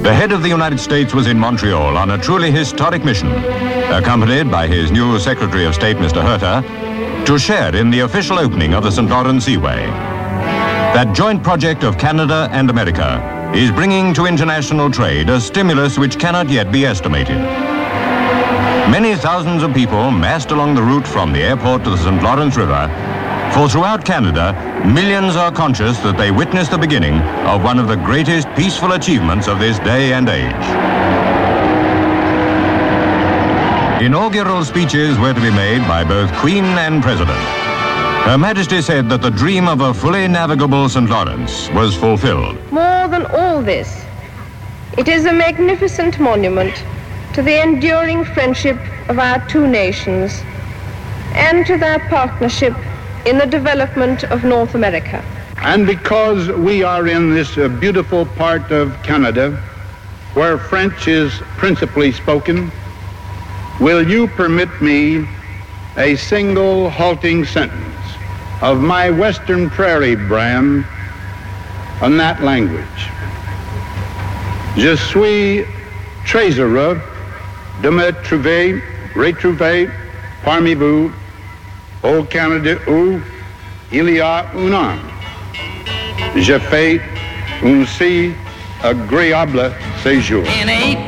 The head of the United States was in Montreal on a truly historic mission, accompanied by his new Secretary of State, Mr. Herter, to share in the official opening of the St. Lawrence Seaway. That joint project of Canada and America is bringing to international trade a stimulus which cannot yet be estimated. Many thousands of people massed along the route from the airport to the St. Lawrence River, for throughout Canada, millions are conscious that they witnessed the beginning of one of the greatest peaceful achievements of this day and age. Inaugural speeches were to be made by both Queen and President. Her Majesty said that the dream of a fully navigable St. Lawrence was fulfilled. More than all this, it is a magnificent monument to the enduring friendship of our two nations and to their partnership in the development of North America. And because we are in this beautiful part of Canada, where French is principally spoken, will you permit me a single halting sentence of my Western Prairie brand on that language? Je suis très heureux de me retrouver parmi vous au Canada où, il y a un an, j'ai fait un si agréable séjour.